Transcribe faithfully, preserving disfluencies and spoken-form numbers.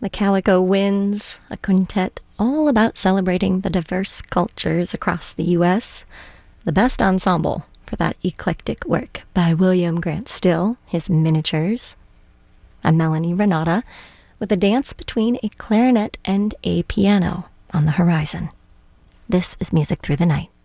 The Calico Winds, a quintet all about celebrating the diverse cultures across the U S The best ensemble for that eclectic work by William Grant Still, his miniatures. I'm Melanie Renata, with a dance between a clarinet and a piano on the horizon. This is Music Through the Night.